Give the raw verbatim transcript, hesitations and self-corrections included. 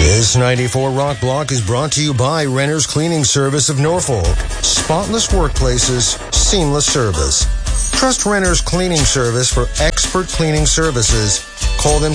This ninety-four Rock Block is brought to you by Renner's Cleaning Service of Norfolk. Spotless workplaces, seamless service. Trust Renner's Cleaning Service for expert cleaning services. Call them